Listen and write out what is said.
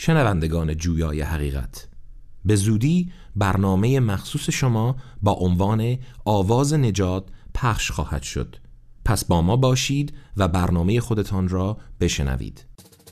شنوندگان جویای حقیقت، به زودی برنامه مخصوص شما با عنوان آواز نجات پخش خواهد شد. پس با ما باشید و برنامه خودتان را بشنوید.